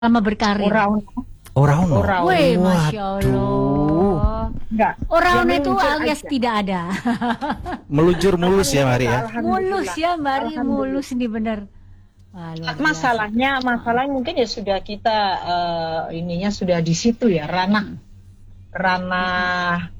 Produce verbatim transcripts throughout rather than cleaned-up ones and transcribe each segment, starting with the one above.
Lama berkarir. Oraon. Oraon. Oraon. Wih, Masya Allah. Enggak. Oraon Yang itu meluncur alias aja. tidak ada. Meluncur mulus ya Mari ya. Mulus ya Mari, Alhamdulillah. mulus nih bener. Wah, luar biasa. Masalahnya, masalahnya mungkin ya sudah kita eh, ininya sudah di situ ya, ranah ranah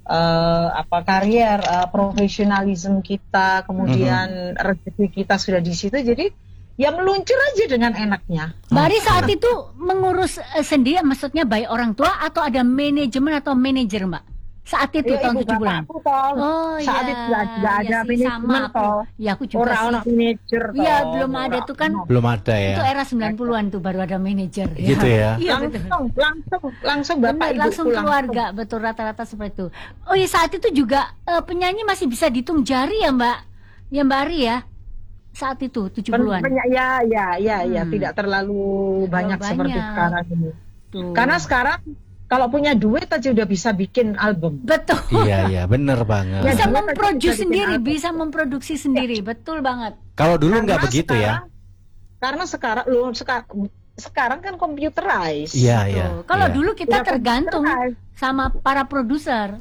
eh, apa karier, eh, profesionalisme kita, kemudian rezeki kita sudah di situ, jadi ya meluncur aja dengan enaknya. Bari saat itu mengurus eh, sendiri, maksudnya baik orang tua atau ada manajemen atau manajer Mbak? Saat itu Ya, tahun ibu tujuh bulan. bapakku, Tol. Oh Saat iya, itu nggak nggak iya ada sih, manajemen, sama aku. Tol. Ya aku juga Orang sih. anak manajer, Tol. Iya belum ada tuh kan. Belum ada ya. Itu era sembilan puluhan tuh baru ada manajer. Gitu ya. Iya betul. langsung, langsung, langsung bapak Benar, ibu langsung keluarga, betul rata-rata seperti itu. Oh iya saat itu juga eh, penyanyi masih bisa dihitung jari ya Mbak, ya Mbak Ari ya. Saat itu tujuh puluhan. Ya, ya, ya, ya, Hmm. tidak terlalu banyak, banyak. seperti sekarang ini. Tuh. Karena sekarang kalau punya duit aja udah bisa bikin album. Betul. Iya iya bener banget. Ya, Bisa duit aja memproduksi bisa bikin sendiri, album. bisa memproduksi sendiri, betul banget. Kalau dulu Karena nggak begitu ya. sekarang- Karena sekarang lu sekarang sekarang kan computerized. Iya iya. Tuh. Kalau iya. dulu kita Ya, tergantung computerized. sama para produser.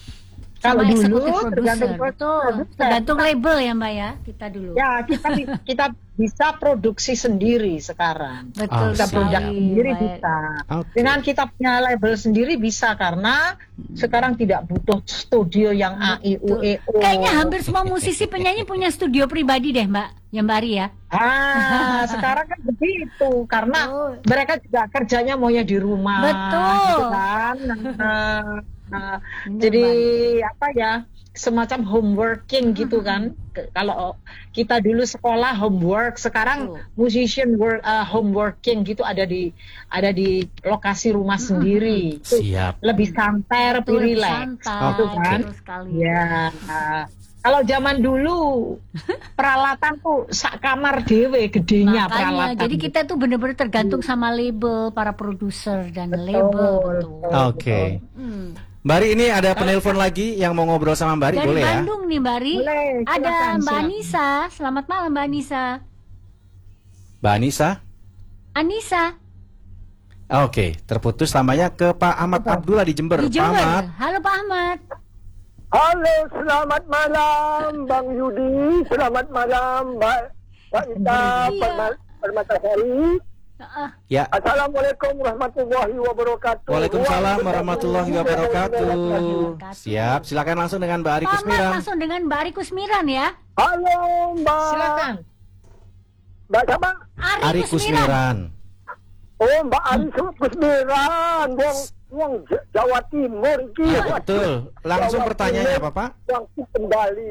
Kalau Sama dulu eksekutif tergantung produser. Betul. produser. Tergantung label ya Mbak ya, kita dulu. Ya, kita kita bisa produksi sendiri sekarang. Betul Ah, Kita sih. produk sekali. sendiri Baik. bisa. Oke. Dengan kita punya label sendiri bisa karena sekarang tidak butuh studio yang A I U E O. Kayaknya hampir semua musisi penyanyi punya studio pribadi deh Mbak, ya Mbak Ari ya. Ah, sekarang kan begitu karena Oh. mereka juga kerjanya maunya di rumah. Betul. Gitu kan. Nah, nah, Bener, jadi Mbak. apa ya? Semacam homeworking gitu kan. Ke- Kalau kita dulu sekolah homework, sekarang Betul. musician work uh, homeworking gitu ada di ada di lokasi rumah sendiri. Itu Siap. lebih santai, lebih Betul, lebih rileks. santai, Gitu kan. betul sekali. Ya. nah, Kalau zaman dulu peralatan tuh sak kamar dewe gedenya Makanya, peralatan. jadi kita tuh bener-bener tergantung sama label, para produser dan Betul, label. Betul. betul. Oke. Hmm. Mbak Ari ini ada penelpon lagi yang mau ngobrol sama Mbak Ari Dari boleh ya? Bandung nih Mbak Ari, Boleh, ada silakan, Mbak silakan. Anissa. Selamat malam Mbak Anissa. Mbak Anissa. Anissa Oke, terputus lamanya ke Pak Ahmad Abdullah di Jember. di Pak Jember. Ahmad. Halo Pak Ahmad. Halo, selamat malam Bang Yudi, selamat malam Mbak Mbak Ita Iya. Perma- Permatasari. Ah, Ya. Assalamualaikum warahmatullahi wabarakatuh. Waalaikumsalam warahmatullahi wabarakatuh. wabarakatuh. Siap, silakan langsung dengan Mbak Ari Pak Ahmad Kusmiran. langsung dengan Mbak Ari Kusmiran ya. Halo Mbak. Silakan. Mbak siapa? Ari, Ari Kusmiran. Kusmiran. Oh Mbak Ari Kusmiran, yang yang J- Jawa Timur iki. Ya, betul. Langsung Jawa pertanyaannya Timur, apa, Pak? Yang kembali.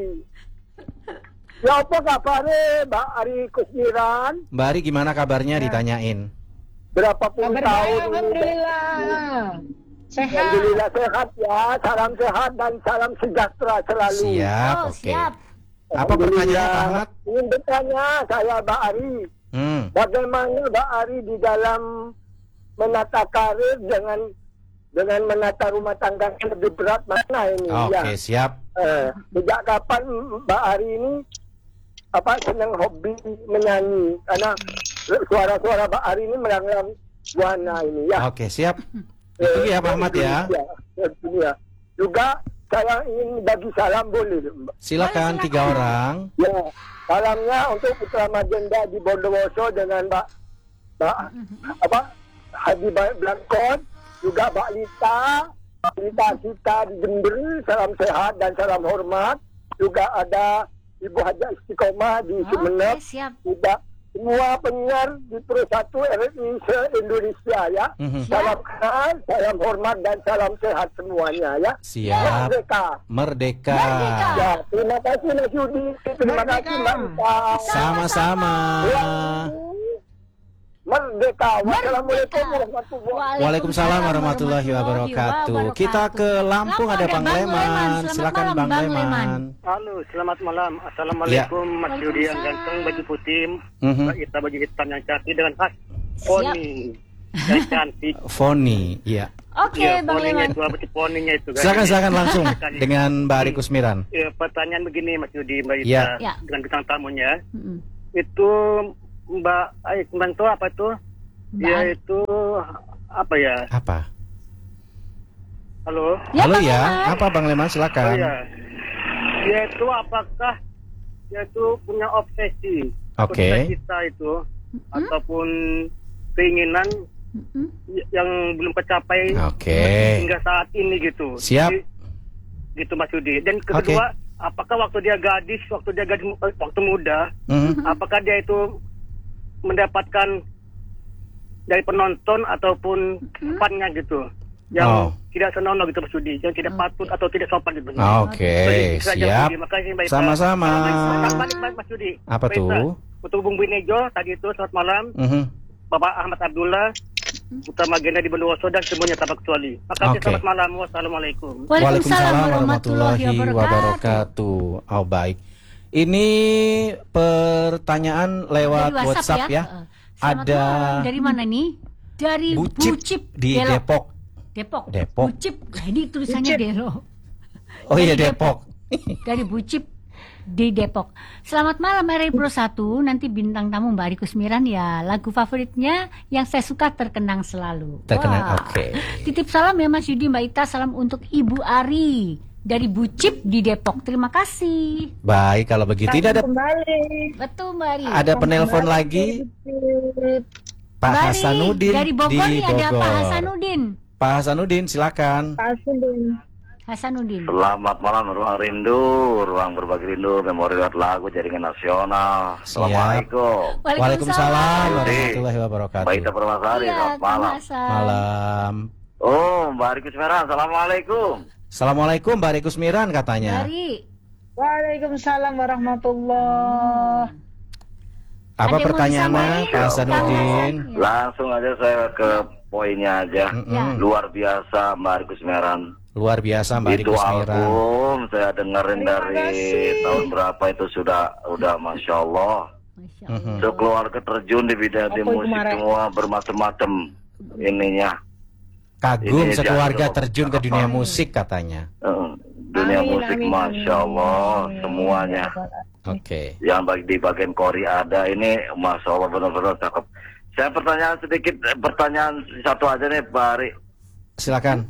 Ya apa kabarnya Mbak Ari Kusmiran? Mbak Ari gimana kabarnya ditanyain? Berapa puluh Kabar tahun baik, ini? alhamdulillah. Sehat. Alhamdulillah sehat ya, salam sehat dan salam sejahtera selalu. Siap, Oh, oke. siap. Apa pertanyaannya, Pak Ahmad? Ingin bertanya saya Mbak Ari, Hmm. bagaimana Mbak Ari di dalam menata karir dengan dengan menata rumah tangga yang lebih berat mana ini? Oke, Ya. siap. Eh, sejak kapan Mbak Ari ini apa senang hobi menyanyi? Karena suara-suara Mbak Ari ini melanglang buana ini ya. Oke, siap. Itu ya, Pak Ahmad ya. Ya, itu ya. Juga saya ingin bagi salam boleh, Mbak. Silakan Boleh, tiga silakan. orang. Ya, salamnya untuk Putra Magenda di Bondowoso dengan Mbak Mbak apa Haji Blankon, juga Mbak Lita, Mbak Lita kita di Jember, salam sehat dan salam hormat. Juga ada Ibu Haja Istiqomah di Oke, Sumeneb, siap. juga semua penyiar di Pro satu R R I se-Indonesia ya. Mhm. Salam kenal, salam hormat dan salam sehat semuanya ya. Siap. Merdeka. Merdeka. Merdeka. Ya, terima kasih Mas Yudi. Terima Merdeka. kasih Mbak Ita. Sama-sama. Merdeka. Wassalamualaikum warahmatullahi Waalaikumsalam warahmatullahi wabarakatuh. Kita ke Lampung, ada Bang Leman. Selamat Silakan malam, Bang Bang Leman. Leman. Halo, selamat malam. Assalamualaikum Mas Yudi yang Waalaikumsalam. ganteng, baju putih, Mhm. Mbak Ita baju hitam yang cantik dengan khas poni yang cantik. Foni, iya. Oke, Ya, Bang poninya Leman. itu apa sih poninya itu kan? Silakan silakan langsung dengan Mbak Ari Kusmiran. Ya, pertanyaan begini Mas Yudi, Mbak Ita Ya. Ya. dengan bintang tamunya Mm-mm. itu Mbak Aik Bantu apa tuh dia itu apa ya? Apa? Halo. Ya, Halo Bang ya, Leman. apa Bang Leman Oh silakan. ya. Dia itu apakah dia itu punya obsesi? Oke. Cita itu Mm-mm. ataupun keinginan Mm-mm. yang belum tercapai Oke. hingga saat ini gitu. Siap. Jadi, gitu Mas Yudi. Dan kedua, apakah waktu dia gadis, waktu dia gadis, waktu muda, Mhm. apakah dia itu mendapatkan dari penonton ataupun fannya gitu, yang Oh. tidak senonoh gitu Mas Yudi, yang tidak patut atau tidak sopan gitu. Oke, Itu saja, Mas siap. Yudi. Makasih, Mbak Ita. Sama-sama. Selamat malam, Mas Yudi. Apa Mbak Ita. tuh? Untuk Bung Binejo tadi itu selamat malam. Mhm. Bapak Ahmad Abdullah, Utama Agenda di Bondowoso dan semuanya tanpa kecuali. Makasih, Oke. selamat malam. Wassalamualaikum. Waalaikumsalam warahmatullahi wabarakatuh. Oh baik. Ini pertanyaan lewat Dari WhatsApp, ya. Eh, selamat Ada malam. Dari mana nih? Dari Bucip, Bucip, di Delo. Depok. Depok. Depok. Bucip. Jadi tulisannya Bucip. Delo. Oh iya Dari Depok. Dari Bucip di Depok. Selamat malam R R I Pro satu. Nanti bintang tamu Mbak Ari Kusmiran ya. Lagu favoritnya yang saya suka Terkenang Selalu. Terkenang, Wah. oke. Titip salam ya Mas Yudi, Mbak Ita. Salam untuk Ibu Ari dari Bucip di Depok. Terima kasih. Baik, kalau begitu tidak ada Kembali. Betul Mbak Ari. ada penelpon lagi Pak Mbak Ari, Hasanuddin dari Bogor di nih ada Pak Bogor. Hasanuddin. Pak Hasanuddin silakan. Hasanuddin. Selamat malam, ruang rindu, ruang berbagi rindu, memori lewat lagu jaringan nasional. Assalamualaikum. Waalaikumsalam Yudi. warahmatullahi wabarakatuh. Mbak Ita Permasari, Iya, selamat malam. Kang Malam. Oh, Mbak Ari Kusmiran, Assalamualaikum. Assalamualaikum Mbak Ari Kusmiran katanya. Dari Waalaikumsalam warahmatullah. Apa Ada yang mau pertanyaannya disamain? Pak Hasanuddin? Ya. Langsung aja saya ke poinnya aja. Mm-mm. Luar biasa Mbak Ari Kusmiran. Luar biasa Mbak Ari Itu Kusmiran. album saya dengerin Terima dari kasih. tahun berapa itu sudah udah Masya Allah. Masya Mhm. Allah. Sekeluarga terjun di bidang di Apa itu musik kemarin? semua bermacam-macam ininya. Kagum Ini sekeluarga dia, terjun ke dunia apa? musik katanya. Eh, dunia Amin, musik amin, Masya amin. Allah semuanya. Oke. Yang bagi di bagian kori ada ini Masya Allah benar-benar cakep. Saya pertanyaan sedikit, eh, pertanyaan satu aja nih Pak Ari. Silakan.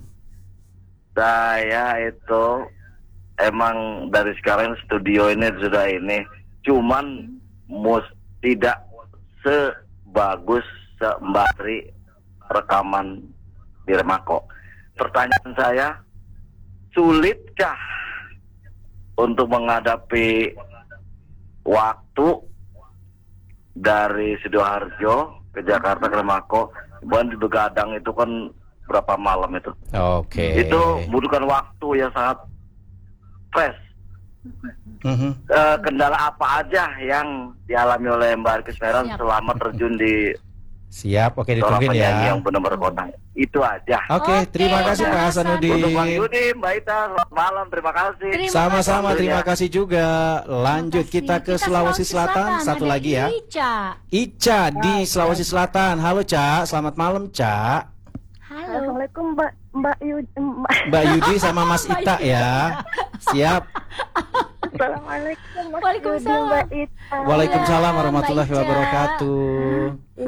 Saya itu emang dari sekarang studio ini sudah ini, cuman mus tidak sebagus sembari rekaman di Remako. Pertanyaan saya, sulitkah untuk menghadapi waktu dari Sidoarjo ke Jakarta ke Remako? Bukan di Begadang itu kan berapa malam itu? Oke. Itu butuhkan waktu yang sangat stres. Mhm. Eh, kendala apa aja yang dialami oleh Mbak Ari Kusmiran Siap. selama terjun di Siap, oke seorang ditungguin penyanyi ya. yang benar-benar kondang? Itu aja. Oke, Oke, terima kasih Pak Pak Hasanuddin. Untuk Bang Yudi, Mbak Ita, selamat malam, terima kasih. Terima Sama-sama, kasih. terima kasih juga. Lanjut kasih. kita ke Sulawesi Selatan. Satu Ada lagi ya. Ica. Ica di Sulawesi Selatan. Halo Ca, selamat malam Ca. Halo. Assalamualaikum Mbak Mbak Yudi Mbak. Mbak Yudi sama Mas Ita ya. Siap. Assalamualaikum Mas Waalaikumsalam. Yudi, Mbak Ita. Waalaikumsalam Mbak warahmatullahi Ica. Iya. wabarakatuh.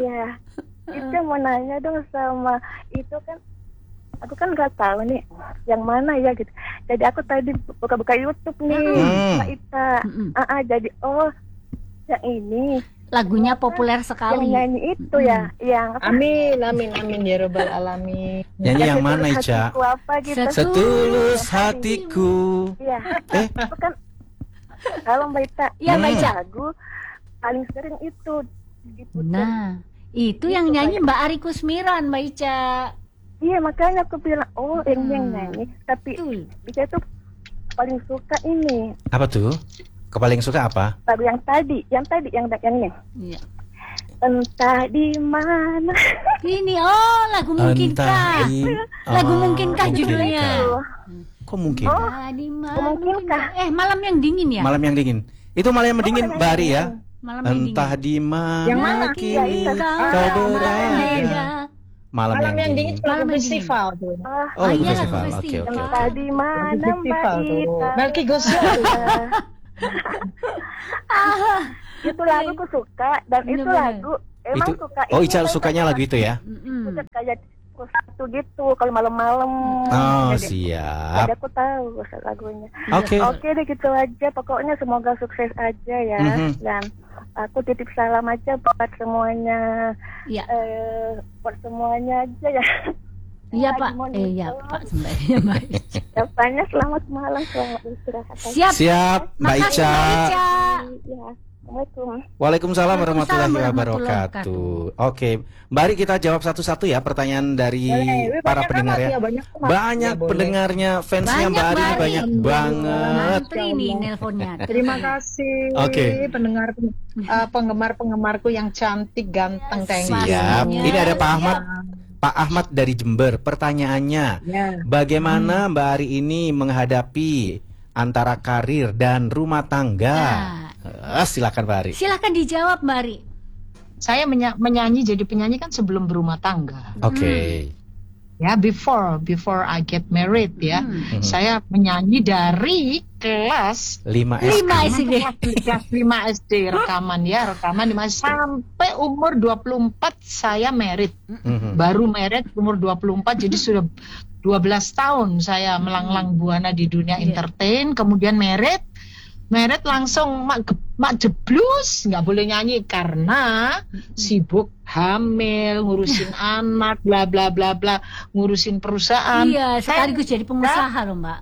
Itu mau nanya dong sama itu kan aku kan nggak tahu nih yang mana ya gitu. Jadi aku tadi buka-buka YouTube nih Hmm. Mbak Ita. Mm-mm. Ah, ah, jadi oh yang ini Lagunya populer yang sekali. nyanyi itu ya yang apa? Amin, amin, amin ya Rabbal Alamin. Nyanyi yang mana setulus Ica? hatiku apa gitu. Setulus Setulus hatiku. Iya. Eh, Itu kan kalau Mbak Ita Iya, Mbak Hmm. Ica. lagu paling sering itu diputar. Nah, itu yang nyanyi Mbak Ari Kusmiran, Mbak Ica. Iya makanya aku bilang oh ini yang nyanyi tapi Betul. bisa tuh paling suka ini apa tuh? Kepaling suka apa? lagu yang tadi yang tadi yang yang ini Iya. entah di mana. Ini oh lagu mungkinkah? Entah di- Lagu Oh, mungkinkah judulnya? Kok mungkin? Oh, Tadi malam mungkinkah? Eh, malam yang dingin ya? Malam yang dingin. Itu malam yang dingin Mbak Ari ya. Malam yang dingin. Entah di mana Yang mana? kini Iya, kau itu. berada. Malam, Malam yang dingin itu lagu Malam yang festival tuh. Ah, Oh, Ah, lagu iya, festival. lagu Oke, oke. festival. entah di mana Lagu Mbak festival tuh. Ita. Melki Gosio tuh. Itu lagu aku suka dan itu Bener-bener. lagu emang Itu- suka Oh, ini, Ica saya sukanya kayak- lagu itu ya? Mm-mm. suka kayak satu gitu kalau malam-malam. Oh, Jadi, siap. Jadi aku tahu lagunya. Oke. Oke deh gitu aja. Pokoknya semoga sukses aja ya. Mhm. Dan aku titip salam aja buat semuanya. Iya. Eh, buat semuanya aja ya. Iya Lagi Pak. mau Eh iya nonton. Pak sembari ya Mbak Ica. Jawabannya selamat malam, selamat istirahat. Siap. Siap, Mbak Makasih, Ica. Mbak Ica. Ya, Assalamualaikum. Waalaikumsalam warahmatullahi Waalaikumsalam wabarakatuh. Oke, mari kita jawab satu-satu ya pertanyaan dari Boleh. para Banyak pendengar amat ya. ya, banyak amat. Banyak Ya, boleh. pendengarnya, fansnya Banyak, Mbak Ari ini Mbak Ari. banyak banget. Antri nih nelponnya. Terima kasih Oke. pendengar uh, penggemar-penggemarku yang cantik, ganteng, thank you. Siap. Pastinya. Ini ada Pak Siap. Ahmad. Pak Ahmad dari Jember. Pertanyaannya, Ya. bagaimana Mbak Ari ini menghadapi antara karir dan rumah tangga? Eh, silakan Mbak Ari. Silakan dijawab Mbak Ari. Saya menya- menyanyi jadi penyanyi kan sebelum berumah tangga. Oke. Ya, before before I get married ya. Hmm. Mhm. Saya menyanyi dari kelas lima S D. Lima S D. kelas lima S D rekaman ya, rekaman lima sampai umur dua puluh empat saya married. Mhm. Baru married umur dua puluh empat, jadi sudah dua belas tahun saya melanglang buana di dunia Iya. entertain, kemudian married. Married langsung mak, ge- mak jeblus, nggak boleh nyanyi karena sibuk hamil, ngurusin anak, bla bla bla bla, ngurusin perusahaan. Iya, sekaligus jadi pengusaha loh Mbak.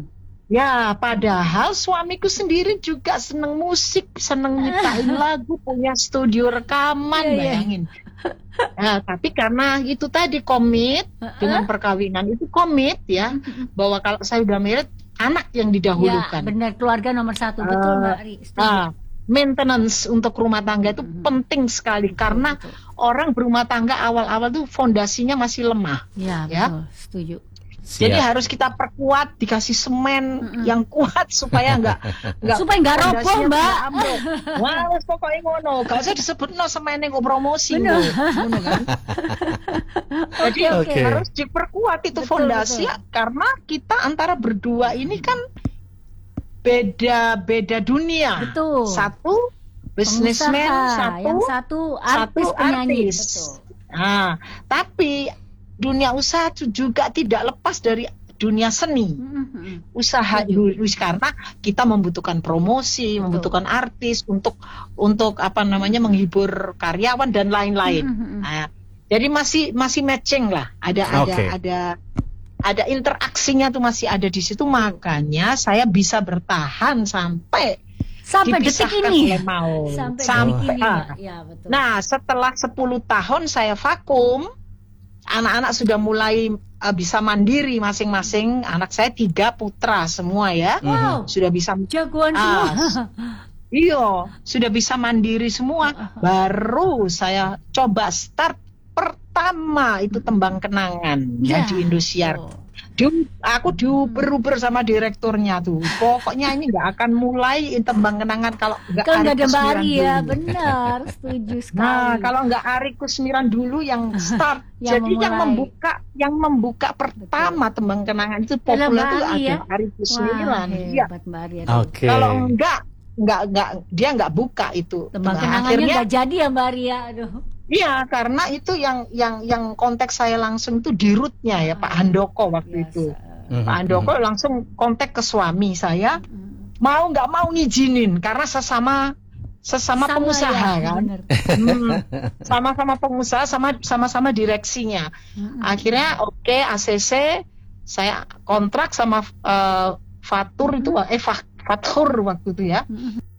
Ya, padahal suamiku sendiri juga seneng musik, seneng nyiptain lagu, punya studio rekaman, Iya, iya. bayangin. Nah, tapi karena itu tadi komit dengan perkawinan itu komit ya, bahwa kalau saya udah married, anak yang Ya, didahulukan. benar, keluarga nomor satu. Betul Eh, Mbak Ari. Setuju. Nah, maintenance untuk rumah tangga itu penting sekali karena betul. orang berumah tangga awal-awal tuh fondasinya masih lemah. Ya, ya. betul. Setuju. Jadi Siap. harus kita perkuat, dikasih semen Mm-mm. yang kuat supaya nggak nggak Supaya nggak roboh, fondasinya Mbak. nggak ambruk. Wah, wes pokoknya ngono. Gak usah disebut no semen yang promosi Bener. lho. Ngono kan. Jadi Oke. harus diperkuat itu Betul, fondasi betul. karena kita antara berdua ini kan beda beda dunia. Betul. Satu businessman, Pengusaha. satu yang satu artis satu penyanyi. artis. Betul. Nah, tapi dunia usaha itu juga tidak lepas dari dunia seni. Mhm. Usaha dulu karena kita membutuhkan promosi, Betul. membutuhkan artis untuk untuk apa namanya menghibur karyawan dan lain-lain. Mhm. Nah, jadi masih masih matching lah. Ada ada Oke. ada ada interaksinya tuh masih ada di situ, makanya saya bisa bertahan sampai Sampai detik dipisahkan ini. oleh maut. Sampai, Sampai- detik ini, ah. Mbak. Ya, betul. Nah, setelah sepuluh tahun saya vakum, anak-anak sudah mulai uh, bisa mandiri masing-masing. Anak saya tiga putra semua ya. Wow. Sudah bisa Jagoan Ah, semua. Iya, sudah bisa mandiri semua. Baru saya coba start pertama itu tembang kenangan ya, Ya. di Indosiar. Oh. Di, aku diuber-uber sama direkturnya tuh. Pokoknya ini nggak akan mulai tembang kenangan kalau nggak Kalau nggak Ari ada Mbak Kusmiran Ari ya, dulu. benar. Setuju sekali. Nah, kalau nggak Ari Kusmiran dulu yang start, Yang jadi yang memulai. membuka, yang membuka pertama tembang kenangan itu Adalah populer Mbak tuh Ari ada ya? Ari Wah, Kusmiran. Iya. hebat Mbak Ari. Oke. Kalau enggak, enggak, enggak, dia enggak buka itu. Tembang Nah, kenangannya akhirnya, nggak jadi ya Mbak Ari ya. Aduh. iya, karena itu yang yang yang konteks saya langsung itu di rootnya ya Pak Handoko waktu Biasa. itu. Mhm. Pak Handoko langsung kontak ke suami saya, Mm. mau nggak mau ngizinin karena sesama sesama Sama pengusaha ya, kan. bener. Hmm, sama-sama pengusaha, sama sama-sama direksinya. Mm-mm. Akhirnya oke A C C saya kontrak sama eh, Fatur itu eh Fa- Fathur waktu itu ya. Mm-mm.